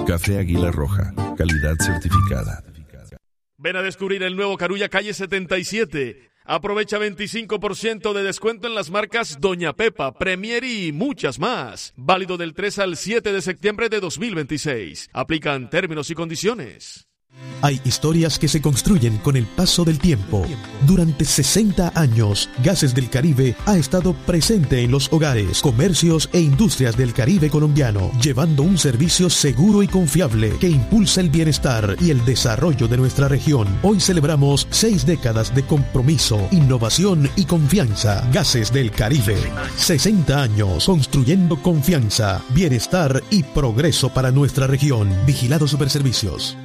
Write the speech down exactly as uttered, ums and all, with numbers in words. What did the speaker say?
Café Águila Roja, calidad certificada. Ven a descubrir el nuevo Carulla Calle setenta y siete. Aprovecha veinticinco por ciento de descuento en las marcas Doña Pepa, Premier y muchas más. Válido del tres al siete de septiembre de dos mil veintiséis. Aplican términos y condiciones. Hay historias que se construyen con el paso del tiempo. Durante sesenta años, Gases del Caribe ha estado presente en los hogares, comercios e industrias del Caribe colombiano, llevando un servicio seguro y confiable que impulsa el bienestar y el desarrollo de nuestra región. Hoy celebramos seis décadas de compromiso, innovación y confianza. Gases del Caribe. sesenta años construyendo confianza, bienestar y progreso para nuestra región. Vigilado Superservicios.